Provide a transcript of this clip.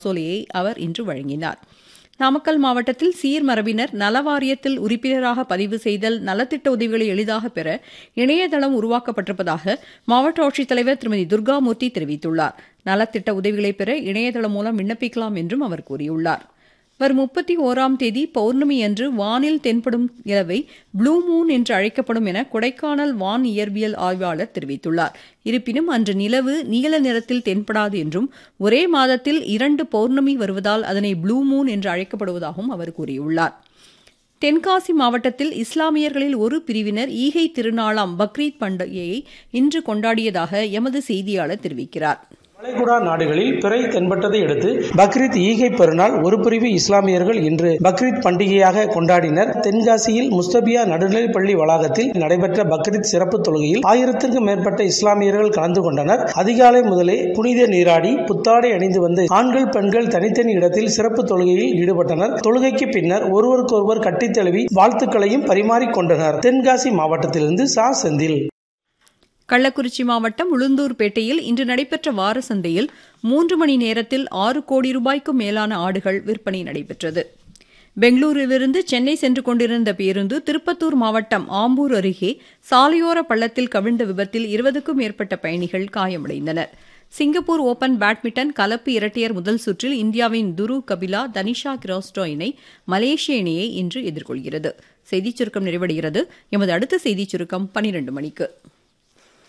காசோலையை அவர் இன்று வழங்கினார். நாமக்கல் மாவட்டத்தில் சீர்மரபினர் நலவாரியத்தில் உறுப்பினராக பதிவு செய்தல், நலத்திட்ட உதவிகளை எளிதாக பெற இணையதளம் உருவாக்கப்பட்டிருப்பதாக மாவட்ட ஆட்சித்தலைவர் திருமதி துர்காமூர்த்தி தெரிவித்துள்ளார். நலத்திட்ட உதவிகளை பெற இணையதளம் மூலம் விண்ணப்பிக்கலாம் என்றும் அவர் கூறியுள்ளார். வரும் 31ஆம் தேதி பௌர்ணமி அன்று வானில் தென்படும் நிலவை ப்ளூ மூன் என்று அழைக்கப்படும் என கொடைக்கானல் வான் இயற்பியல் ஆய்வாளர் தெரிவித்துள்ளார். இருப்பினும் அன்று நிலவு நீல நிறத்தில் தென்படாது என்றும் ஒரே மாதத்தில் 2 பௌர்ணமி வருவதால் அதனை ப்ளூ மூன் என்று அழைக்கப்படுவதாகவும் அவர் கூறியுள்ளார். தென்காசி மாவட்டத்தில் இஸ்லாமியர்களில் ஒரு பிரிவினர் ஈகை திருநாளாம் பக்ரீத் பண்டிகையை இன்று கொண்டாடியதாக எமது செய்தியாளர் தெரிவிக்கிறார். வளைகுடா நாடுகளில் பிறை தென்பட்டதை அடுத்து பக்ரீத் ஈகை பெருநாள் ஒரு பிரிவு இஸ்லாமியர்கள் இன்று பக்ரீத் பண்டிகையாக கொண்டாடினர். தென்காசியில் முஸ்தபியா நடுநிலைப்பள்ளி வளாகத்தில் நடைபெற்ற பக்ரீத் சிறப்பு தொழுகையில் 1000க்கும் மேற்பட்ட இஸ்லாமியர்கள் கலந்து கொண்டனர். அதிகாலை முதலே புனித நீராடி புத்தாடை அணிந்து வந்து ஆண்கள் பெண்கள் தனித்தனி இடத்தில் சிறப்பு தொழுகையில் ஈடுபட்டனர். தொழுகைக்கு பின்னர் ஒருவருக்கொருவர் கட்டித் தழுவி வாழ்த்துக்களையும் பரிமாறிக்கொண்டனர். தென்காசி மாவட்டத்திலிருந்து செந்தில். கள்ளக்குறிச்சி மாவட்டம் உளுந்தூர்பேட்டையில் இன்று நடைபெற்ற வார சந்தையில் 3 மணி நேரத்தில் 6 கோடி ரூபாய்க்கும் மேலான ஆடுகள் விற்பனை நடைபெற்றது. பெங்களூரிலிருந்து சென்னை சென்று கொண்டிருந்த பேருந்து திருப்பத்தூர் மாவட்டம் ஆம்பூர் அருகே சாலையோர பள்ளத்தில் கவிழ்ந்த விபத்தில் 20க்கும் மேற்பட்ட பயணிகள் காயமடைந்தனர். சிங்கப்பூர் ஓபன் பேட்மிண்டன் கலப்பு இரட்டையர் முதல் சுற்றில் இந்தியாவின் துரு கபிலா தனிஷா கிராஸ்டோ இணை மலேசிய இணையை இன்று எதிர்கொள்கிறது. செய்திச் சுருக்கம் நிறைவடைகிறது. எமது அடுத்த செய்திச் சுருக்கம் 12 மணிக்கு.